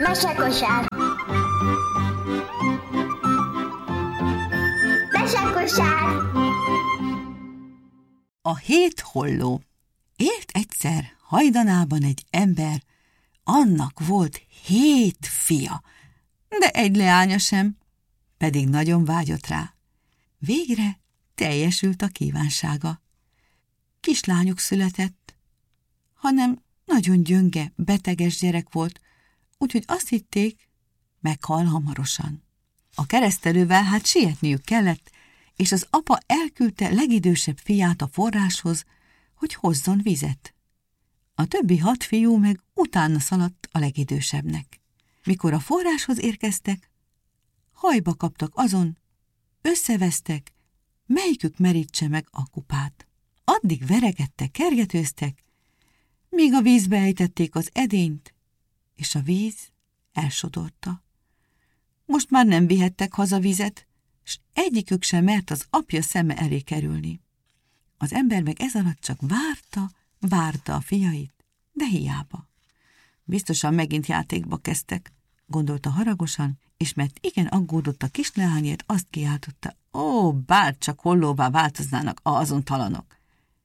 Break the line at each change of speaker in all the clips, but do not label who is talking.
Mesekosár. Mesekosár.
A 7 holló. Élt egyszer hajdanában egy ember, annak volt 7 fia, de egy leánya sem, pedig nagyon vágyott rá. Végre teljesült a kívánsága. Kislányuk született, hanem nagyon gyönge, beteges gyerek volt, úgyhogy azt hitték, meghal hamarosan. A keresztelővel hát sietniük kellett, és az apa elküldte legidősebb fiát a forráshoz, hogy hozzon vizet. A többi 6 fiú meg utána szaladt a legidősebbnek. Mikor a forráshoz érkeztek, hajba kaptak azon, összevesztek, melyikük merítse meg a kupát. Addig veregettek, kergetőztek, míg a vízbe ejtették az edényt, és a víz elsodorta. Most már nem vihettek haza vizet, s egyikük sem mert az apja szeme elé kerülni. Az ember meg ez alatt csak várta a fiait, de hiába. Biztosan megint játékba kezdtek, gondolta haragosan, és mert igen aggódott a kisleányért, azt kiáltotta, ó, bárcsak hollóvá változnának azon talanok.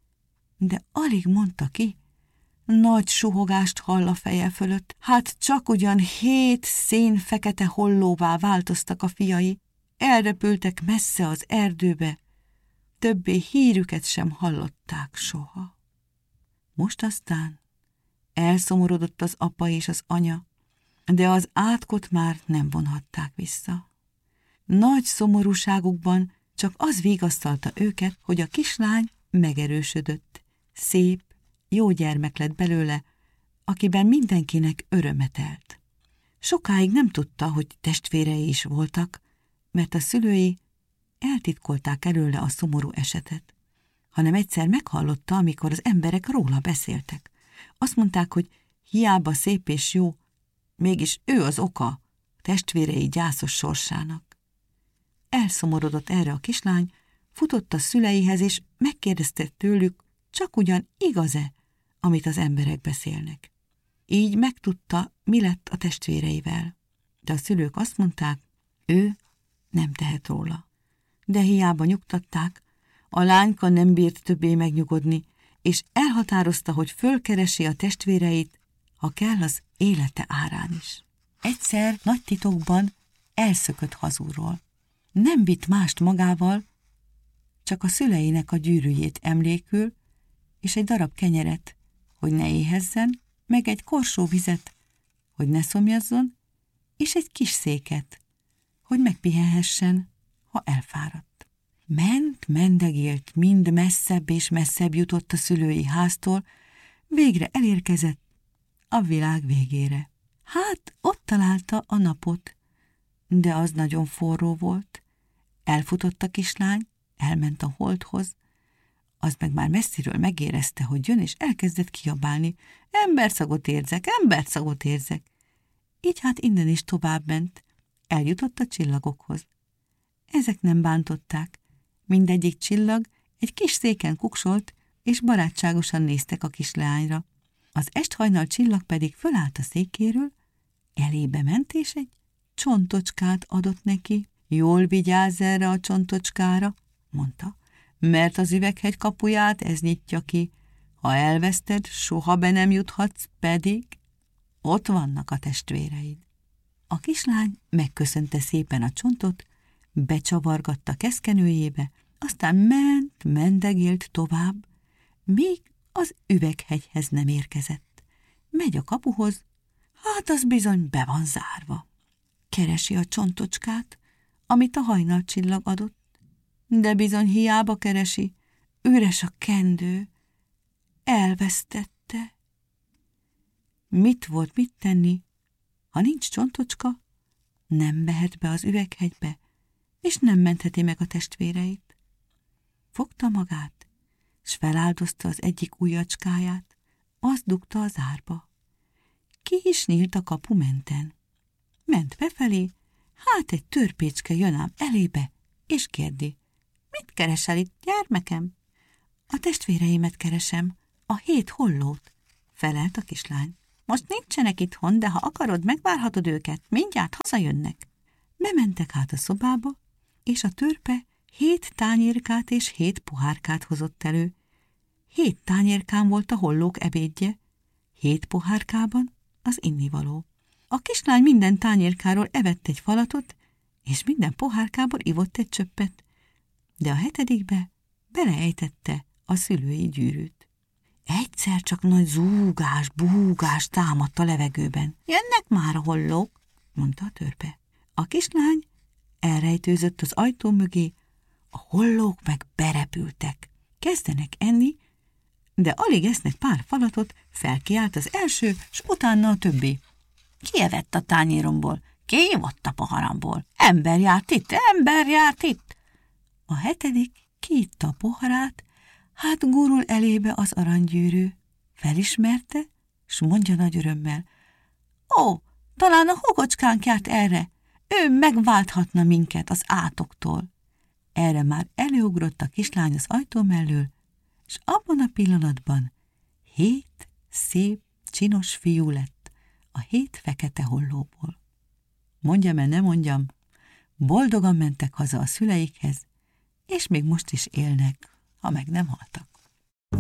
De alig mondta ki, nagy suhogást hall a feje fölött, hát csak ugyan 7 szénfekete hollóvá változtak a fiai, elrepültek messze az erdőbe, többé hírüket sem hallották soha. Most aztán elszomorodott az apa és az anya, de az átkot már nem vonhatták vissza. Nagy szomorúságukban csak az vigasztalta őket, hogy a kislány megerősödött, szép, jó gyermek lett belőle, akiben mindenkinek öröme telt. Sokáig nem tudta, hogy testvérei is voltak, mert a szülői eltitkolták előle a szomorú esetet, hanem egyszer meghallotta, amikor az emberek róla beszéltek. Azt mondták, hogy hiába szép és jó, mégis ő az oka testvérei gyászos sorsának. Elszomorodott erre a kislány, futott a szüleihez, és megkérdezte tőlük, csak ugyan igaz-e, amit az emberek beszélnek. Így megtudta, mi lett a testvéreivel. De a szülők azt mondták, ő nem tehet róla. De hiába nyugtatták, a lányka nem bírt többé megnyugodni, és elhatározta, hogy fölkeresi a testvéreit, ha kell az élete árán is. Egyszer nagy titokban elszökött hazúról. Nem vitt mást magával, csak a szüleinek a gyűrűjét emlékül, és egy darab kenyeret, hogy ne éhezzen, meg egy korsó vizet, hogy ne szomjazzon, és egy kis széket, hogy megpihenhessen, ha elfáradt. Mendegélt, mind messzebb és messzebb jutott a szülői háztól, végre elérkezett a világ végére. Hát ott találta a napot, de az nagyon forró volt. Elfutott a kislány, elment a holdhoz, az meg már messziről megérezte, hogy jön, és elkezdett kiabálni, emberszagot érzek, emberszagot érzek. Így hát innen is tovább ment, eljutott a csillagokhoz. Ezek nem bántották, mindegyik csillag egy kis széken kuksolt, és barátságosan néztek a kisleányra. Az esthajnal csillag pedig fölállt a székéről, elébe ment, és egy csontocskát adott neki. Jól vigyázz erre a csontocskára, mondta, mert az üveghegy kapuját ez nyitja ki. Ha elveszted, soha be nem juthatsz, pedig ott vannak a testvéreid. A kislány megköszönte szépen a csontot, becsavargatta keszkenőjébe, aztán mendegélt tovább, míg az üveghegyhez nem érkezett. Megy a kapuhoz, hát az bizony be van zárva. Keresi a csontocskát, amit a hajnalcsillag adott, de bizony hiába keresi, üres a kendő, elvesztette. Mit volt mit tenni? Ha nincs csontocska, nem mehet be az üveghegybe, és nem mentheti meg a testvéreit. Fogta magát, s feláldozta az egyik ujjacskáját, azt dugta az árba. Ki is nyílt a kapu menten. Ment befelé, hát egy törpécske jön ám elébe, és kérdi, mit keresel itt, gyermekem? A testvéreimet keresem, a 7 hollót, felelt a kislány. most nincsenek itthon, de ha akarod, megvárhatod őket, mindjárt hazajönnek. Bementek át a szobába, és a törpe 7 tányérkát és 7 pohárkát hozott elő. 7 tányérkán volt a hollók ebédje, 7 pohárkában az innivaló. A kislány minden tányérkáról evett egy falatot, és minden pohárkából ivott egy csöppet, de a 7. beleejtette a szülői gyűrűt. Egyszer csak nagy zúgás, búgás támadt a levegőben. Jönnek már a hollók, mondta a törpe. A kislány elrejtőzött az ajtó mögé, a hollók meg berepültek. Kezdenek enni, de alig esznek pár falatot, felkiált az első, s utána a többi. Ki evett a tányéromból? Ki ivott a poharamból? Ember járt itt, ember járt itt! A 7. kiitta a poharát, hát gurul elébe az aranygyűrű. Felismerte, s mondja nagy örömmel: ó, talán a hugocskánk járt erre, ő megválthatna minket az átoktól. Erre már előugrott a kislány az ajtó mellől, és abban a pillanatban 7 szép, csinos fiú lett a 7 fekete hollóból. Mondjam-e, ne mondjam, boldogan mentek haza a szüleikhez, és még most is élnek, ha meg nem haltak.